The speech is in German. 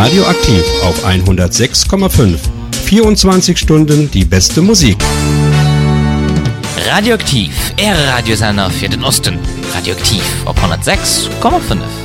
Radioaktiv auf 106,5. 24 Stunden die beste Musik. Radioaktiv, Ehre Radiosender für den Osten. Radioaktiv auf 106,5.